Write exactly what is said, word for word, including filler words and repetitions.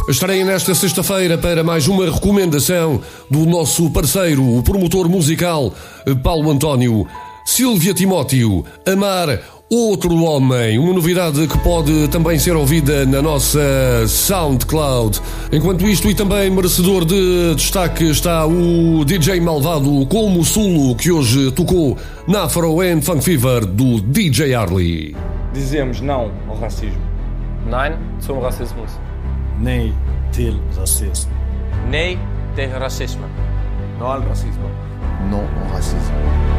Estarei nesta sexta-feira para mais uma recomendação do nosso parceiro, o promotor musical Paulo António. Sílvia Timóteo, Amar Outro Homem, uma novidade que pode também ser ouvida na nossa SoundCloud. Enquanto isto, e também merecedor de destaque, está o D J Malvado como Sulo, que hoje tocou na Afro and Funk Fever do D J Harley. Dizemos não ao racismo. Nein zum Rassismus. Nee til racisme. Nee tegen racisme. No al racismo. No al racismo.